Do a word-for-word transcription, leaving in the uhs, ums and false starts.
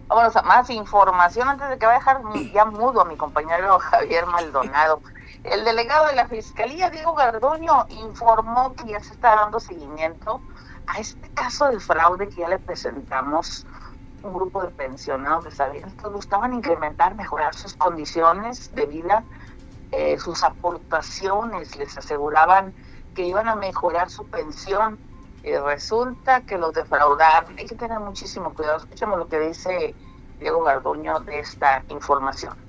Vámonos a más información antes de que vaya a dejar ya mudo a mi compañero Javier Maldonado. El delegado de la Fiscalía, Diego Garduño, informó que ya se está dando seguimiento a este caso de fraude que ya le presentamos. Un grupo de pensionados de sabían que buscaban incrementar, mejorar sus condiciones de vida, eh, sus aportaciones, les aseguraban que iban a mejorar su pensión. Y resulta que los defraudaron. Hay que tener muchísimo cuidado. Escuchemos lo que dice Diego Garduño de esta información.